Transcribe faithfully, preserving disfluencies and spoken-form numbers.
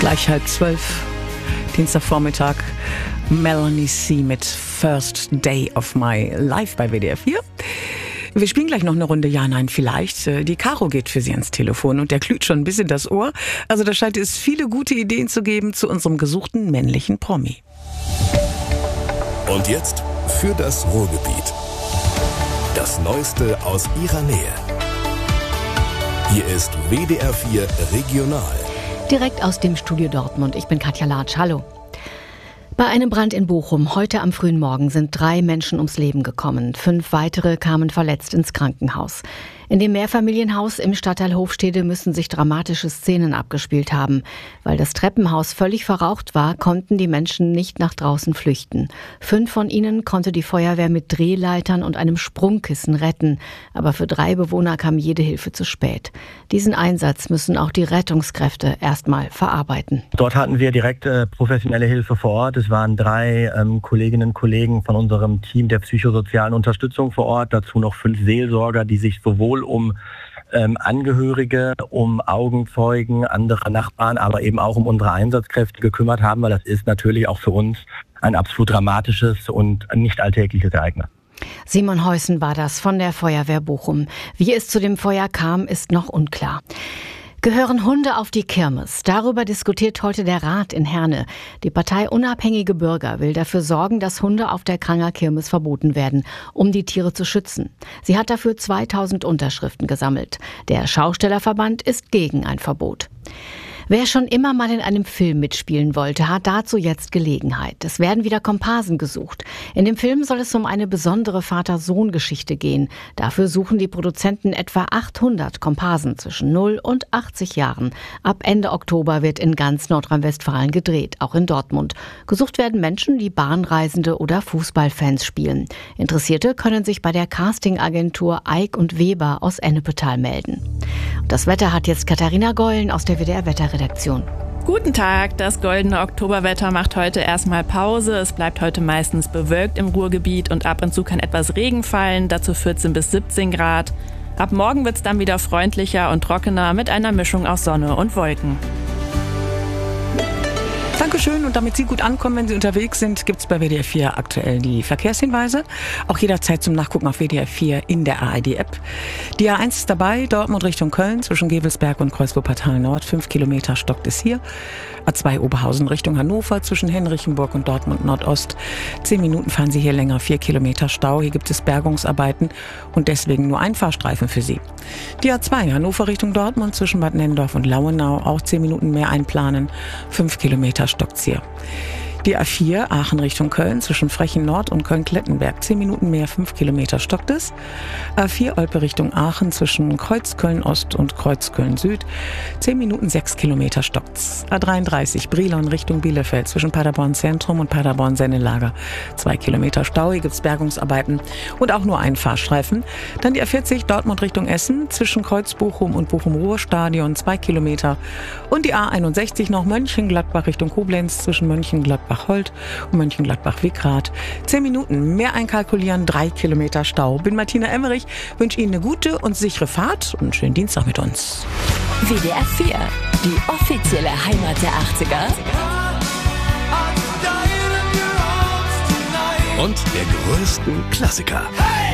Gleich halb zwölf, Dienstagvormittag, Melanie C. mit First Day of My Life bei W D R vier. Wir spielen gleich noch eine Runde Ja, Nein, Vielleicht. Die Caro geht für Sie ans Telefon und der glüht schon ein bisschen das Ohr. Also da scheint es viele gute Ideen zu geben zu unserem gesuchten männlichen Promi. Und jetzt für das Ruhrgebiet. Das Neueste aus Ihrer Nähe. Hier ist W D R vier Regional. Direkt aus dem Studio Dortmund. Ich bin Katja Latsch. Hallo. Bei einem Brand in Bochum heute am frühen Morgen sind drei Menschen ums Leben gekommen. Fünf weitere kamen verletzt ins Krankenhaus. In dem Mehrfamilienhaus im Stadtteil Hofstede müssen sich dramatische Szenen abgespielt haben. Weil das Treppenhaus völlig verraucht war, konnten die Menschen nicht nach draußen flüchten. Fünf von ihnen konnte die Feuerwehr mit Drehleitern und einem Sprungkissen retten. Aber für drei Bewohner kam jede Hilfe zu spät. Diesen Einsatz müssen auch die Rettungskräfte erstmal verarbeiten. Dort hatten wir direkt äh, professionelle Hilfe vor Ort. Es waren drei ähm, Kolleginnen und Kollegen von unserem Team der psychosozialen Unterstützung vor Ort. Dazu noch fünf Seelsorger, die sich sowohl um ähm, Angehörige, um Augenzeugen, andere Nachbarn, aber eben auch um unsere Einsatzkräfte gekümmert haben, weil das ist natürlich auch für uns ein absolut dramatisches und nicht alltägliches Ereignis. Simon Heusen war das von der Feuerwehr Bochum. Wie es zu dem Feuer kam, ist noch unklar. Gehören Hunde auf die Kirmes? Darüber diskutiert heute der Rat in Herne. Die Partei Unabhängige Bürger will dafür sorgen, dass Hunde auf der Kranger Kirmes verboten werden, um die Tiere zu schützen. Sie hat dafür zweitausend Unterschriften gesammelt. Der Schaustellerverband ist gegen ein Verbot. Wer schon immer mal in einem Film mitspielen wollte, hat dazu jetzt Gelegenheit. Es werden wieder Komparsen gesucht. In dem Film soll es um eine besondere Vater-Sohn-Geschichte gehen. Dafür suchen die Produzenten etwa achthundert Komparsen zwischen null und achtzig Jahren. Ab Ende Oktober wird in ganz Nordrhein-Westfalen gedreht, auch in Dortmund. Gesucht werden Menschen, die Bahnreisende oder Fußballfans spielen. Interessierte können sich bei der Castingagentur Eick und Weber aus Ennepetal melden. Das Wetter hat jetzt Katharina Gollen aus der W D R-Wetterredaktion. Guten Tag, das goldene Oktoberwetter macht heute erstmal Pause. Es bleibt heute meistens bewölkt im Ruhrgebiet und ab und zu kann etwas Regen fallen, dazu vierzehn bis siebzehn Grad. Ab morgen wird es dann wieder freundlicher und trockener mit einer Mischung aus Sonne und Wolken. Dankeschön, und damit Sie gut ankommen, wenn Sie unterwegs sind, gibt es bei W D R vier aktuell die Verkehrshinweise. Auch jederzeit zum Nachgucken auf W D R vier in der A R D-App. Die A eins ist dabei, Dortmund Richtung Köln, zwischen Gevelsberg und Kreuzwuppertal Nord. Fünf Kilometer stockt es hier. A zwei Oberhausen Richtung Hannover, zwischen Henrichenburg und Dortmund Nordost. Zehn Minuten fahren Sie hier länger, vier Kilometer Stau. Hier gibt es Bergungsarbeiten und deswegen nur ein Fahrstreifen für Sie. Die A zwei Hannover Richtung Dortmund, zwischen Bad Nennendorf und Lauenau. Auch zehn Minuten mehr einplanen. Fünf Kilometer stockt's hier. Die A vier Aachen Richtung Köln, zwischen Frechen Nord und Köln-Klettenberg. Zehn Minuten mehr, fünf Kilometer stockt es. A vier Olpe Richtung Aachen, zwischen Kreuzköln Ost und Kreuzköln Süd. Zehn Minuten, sechs Kilometer stockt's. A dreiunddreißig Brilon Richtung Bielefeld, zwischen Paderborn Zentrum und Paderborn Sennelager. Zwei Kilometer Stau, hier gibt's Bergungsarbeiten und auch nur einen Fahrstreifen. Dann die A vierzig Dortmund Richtung Essen, zwischen Kreuz-Bochum und Bochum-Ruhr-Stadion. Zwei Kilometer. Und die A einundsechzig noch Mönchengladbach Richtung Koblenz, zwischen Mönchengladbach Holt und Mönchengladbach-Wickrath. Zehn Minuten mehr einkalkulieren, drei Kilometer Stau. Bin Martina Emmerich, wünsche Ihnen eine gute und sichere Fahrt und einen schönen Dienstag mit uns. W D R vier, die offizielle Heimat der achtziger. Und der größten Klassiker.